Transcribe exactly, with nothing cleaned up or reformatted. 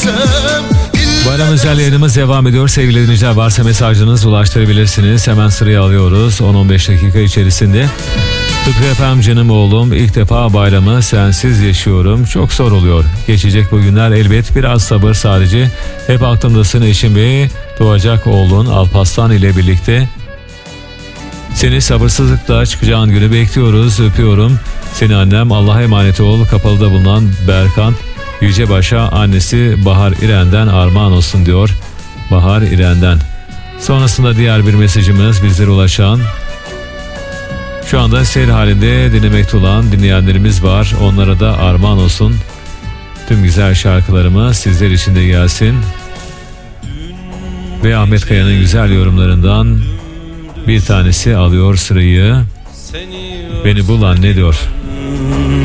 Bayram özel yayınımız devam ediyor. Sevgili dinleyiciler, varsa mesajlarınızı ulaştırabilirsiniz. Hemen sıraya alıyoruz. on on beş dakika içerisinde. Tıpkı efendim canım oğlum, ilk defa bayramı sensiz yaşıyorum. Çok zor oluyor. Geçecek bu günler elbet, biraz sabır sadece. Hep aklımdasın eşim ve doğacak oğlun Alparslan ile birlikte. Seni sabırsızlıkla çıkacağın günü bekliyoruz. Öpüyorum seni annem. Allah'a emanet ol. Kapalı'da bulunan Berkant Yücebaş'a annesi Bahar İren'den armağan olsun diyor. Bahar İren'den. Sonrasında diğer bir mesajımız bizlere ulaşan, şu anda seyir halinde dinlemekte olan dinleyenlerimiz var. Onlara da armağan olsun. Tüm güzel şarkılarımız sizler için de gelsin. Ve Ahmet Kaya'nın güzel yorumlarından bir tanesi alıyor sırayı. Beni bul anne diyor.